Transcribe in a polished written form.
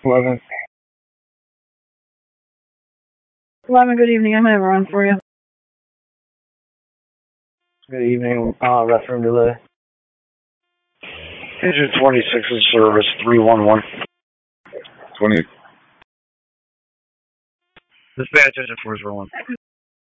11. 11, good evening. I'm going to run for you. Good evening, restroom delay. Engine 26 in service, 311. 20. Dispatch engine 401.